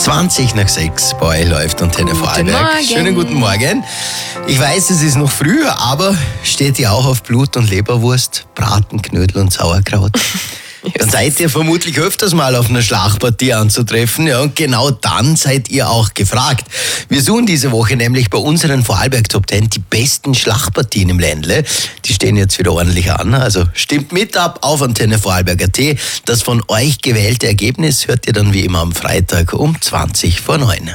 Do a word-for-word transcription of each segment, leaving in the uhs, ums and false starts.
zwanzig nach sechs bei euch läuft Antenne Vorarlberg. Morgen. Schönen guten Morgen. Ich weiß, es ist noch früh, aber steht ihr auch auf Blut- und Leberwurst, Braten, Knödel und Sauerkraut? Dann seid ihr vermutlich öfters mal auf einer Schlachtpartie anzutreffen. Ja, und genau dann seid ihr auch gefragt. Wir suchen diese Woche nämlich bei unseren Vorarlberg Top Ten die besten Schlachtpartien im Ländle. Die stehen jetzt wieder ordentlich an. Also stimmt mit ab auf Antenne Vorarlberg Punkt at. Das von euch gewählte Ergebnis hört ihr dann wie immer am Freitag um zwanzig vor neun.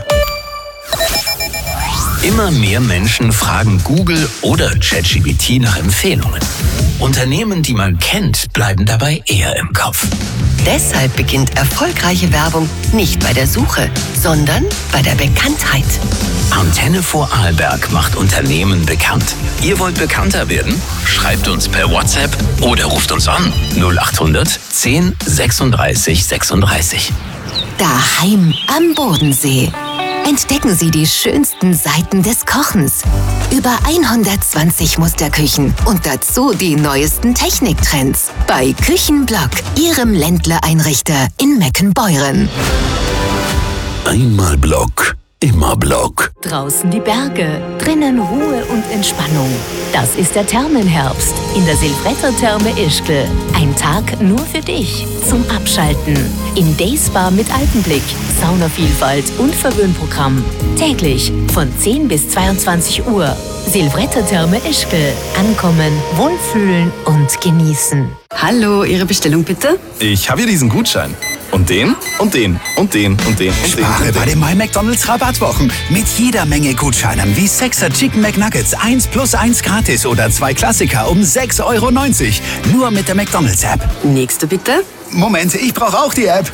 Immer mehr Menschen fragen Google oder ChatGPT nach Empfehlungen. Unternehmen, die man kennt, bleiben dabei eher im Kopf. Deshalb beginnt erfolgreiche Werbung nicht bei der Suche, sondern bei der Bekanntheit. Antenne Vorarlberg macht Unternehmen bekannt. Ihr wollt bekannter werden? Schreibt uns per WhatsApp oder ruft uns an null acht hundert zehn sechsunddreißig sechsunddreißig. Daheim am Bodensee. Entdecken Sie die schönsten Seiten des Kochens. Über hundertzwanzig Musterküchen und dazu die neuesten Techniktrends. Bei Küchenblock, Ihrem Ländler-Einrichter in Meckenbeuren. Einmal Block, immer Block. Draußen die Berge, drinnen Ruhe und Entspannung. Das ist der Thermenherbst in der Silvretter-Therme Ischgl. Ein Tag nur für dich zum Abschalten. In Dayspa mit Alpenblick, Saunavielfalt und Verwöhnprogramm. Täglich von zehn bis zweiundzwanzig Uhr. Silvretter-Therme Ischgl. Ankommen, wohlfühlen und genießen. Hallo, Ihre Bestellung bitte? Ich habe hier diesen Gutschein. Und den, und den, und den, und den, und den. Spare bei den My McDonald's Rabattwochen. Mit jeder Menge Gutscheinen wie Sechser Chicken McNuggets eins plus eins gratis oder zwei Klassiker um sechs Euro neunzig. Nur mit der McDonald's App. Nächste bitte. Moment, ich brauche auch die App.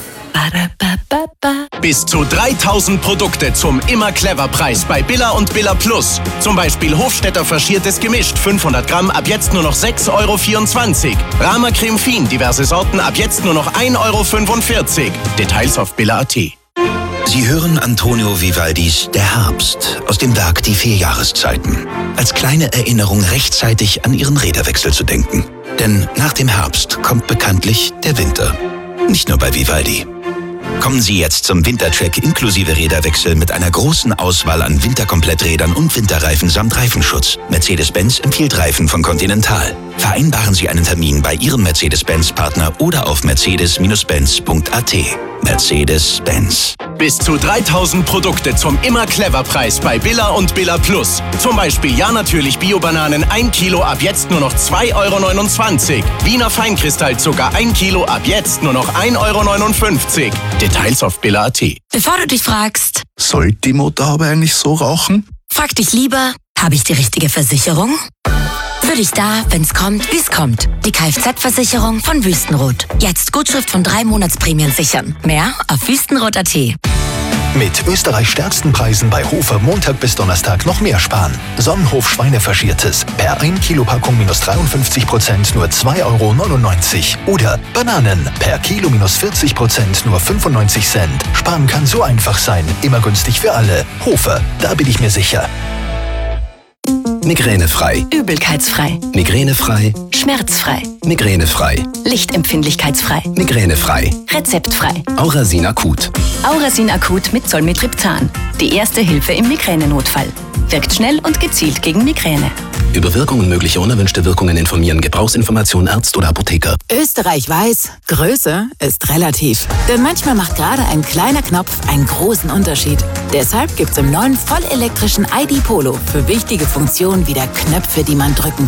Bis zu dreitausend Produkte zum Immer-Clever-Preis bei Billa und Billa Plus. Zum Beispiel Hofstetter faschiertes Gemischt, fünfhundert Gramm, ab jetzt nur noch sechs Euro vierundzwanzig. Rama Creme Fin, diverse Sorten, ab jetzt nur noch ein Euro fünfundvierzig. Details auf billa punkt at. Sie hören Antonio Vivaldis Der Herbst aus dem Werk Die vier Jahreszeiten. Als kleine Erinnerung rechtzeitig an Ihren Räderwechsel zu denken. Denn nach dem Herbst kommt bekanntlich der Winter. Nicht nur bei Vivaldi. Kommen Sie jetzt zum Wintercheck inklusive Räderwechsel mit einer großen Auswahl an Winterkompletträdern und Winterreifen samt Reifenschutz. Mercedes-Benz empfiehlt Reifen von Continental. Vereinbaren Sie einen Termin bei Ihrem Mercedes-Benz-Partner oder auf mercedes Benz punkt at. Mercedes-Benz. Bis zu dreitausend Produkte zum Immer-Clever-Preis bei Billa und Billa Plus. Zum Beispiel ja natürlich Bio-Bananen ein Kilo ab jetzt nur noch zwei Euro neunundzwanzig. Wiener Feinkristallzucker ein Kilo ab jetzt nur noch ein Euro neunundfünfzig. Details auf billa punkt at. Bevor du dich fragst, Sollte die Motorhaube eigentlich so rauchen? frag dich lieber, habe ich die richtige Versicherung? Für dich da, wenn's kommt, wie's kommt. Die Kfz-Versicherung von Wüstenrot. Jetzt Gutschrift von drei Monatsprämien sichern. Mehr auf wüstenrot punkt at. Mit Österreichs stärksten Preisen bei Hofer Montag bis Donnerstag noch mehr sparen. Sonnenhof Schweinefaschiertes. Per ein Kilo Packung minus dreiundfünfzig Prozent nur zwei Euro neunundneunzig. Oder Bananen. Per Kilo minus vierzig Prozent nur fünfundneunzig Cent. Sparen kann so einfach sein. Immer günstig für alle. Hofer, da bin ich mir sicher. Migränefrei. Übelkeitsfrei. Migränefrei. Schmerzfrei. Migränefrei. Lichtempfindlichkeitsfrei. Migränefrei. Rezeptfrei. Aurasin akut. Aurasin akut mit Zolmitriptan. Die erste Hilfe im Migränenotfall. Wirkt schnell und gezielt gegen Migräne. Über Wirkung und mögliche unerwünschte Wirkungen informieren. Gebrauchsinformation Arzt oder Apotheker. Österreich weiß, Größe ist relativ. Denn manchmal macht gerade ein kleiner Knopf einen großen Unterschied. Deshalb gibt's im neuen vollelektrischen I D Polo für wichtige Funktionen wie der Knöpfe, die man drücken